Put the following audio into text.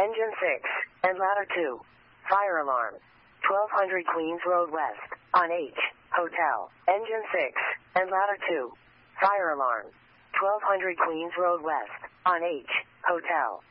Engine 6, and ladder 2. Fire alarm. 1200 Queens Road West, on H, Hotel. Engine 6, and ladder 2. Fire alarm. 1200 Queens Road West, on H, Hotel.